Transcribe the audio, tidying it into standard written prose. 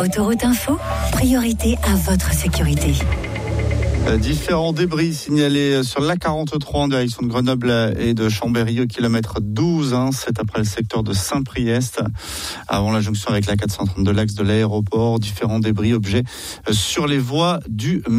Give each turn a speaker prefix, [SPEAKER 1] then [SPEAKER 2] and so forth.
[SPEAKER 1] Autoroute Info, priorité à votre sécurité.
[SPEAKER 2] Différents débris signalés sur l'A43 en direction de Grenoble et de Chambéry au kilomètre 12, c'est après le secteur de Saint-Priest, avant la jonction avec l'A432, l'axe de l'aéroport. Différents débris, objets sur les voies du